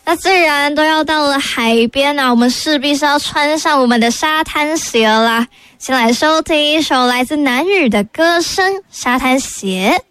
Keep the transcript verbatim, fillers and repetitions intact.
那自然都要到了海边啊，我们势必是要穿上我们的沙滩鞋啦。先来收听一首来自南语的歌声《沙滩鞋》。